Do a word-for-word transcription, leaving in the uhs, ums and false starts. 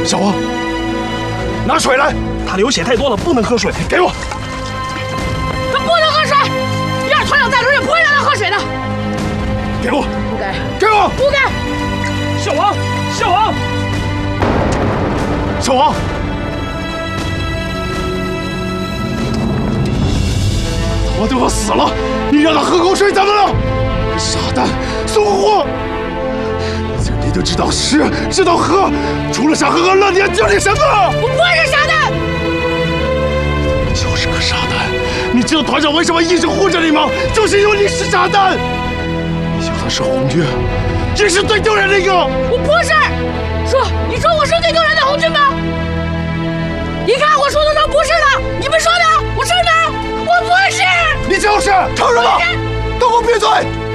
小王，拿水来！ 他流血太多了，不能喝水。 给我！ 他不能喝水，要是团长在这儿，也不会让他喝水的。 给我！ 不给！ 给我！ 不给！ 小王，小王， 小王！我都要死了，你让他喝口水怎么了？傻蛋，怂货！你都知道吃，知道喝，除了傻呵呵乐，你还叫你什么？ 我不是傻蛋， 就是个傻蛋。你知道团长为什么一直护着你吗？就是因为你是傻蛋。就算是红军，也是最丢人的一个。 我不是。说，你说我是最丢人的红军吗？你看我书都说不是了，你们说呢？我是呢？我不是。 你就是，承认吧！都给我闭嘴！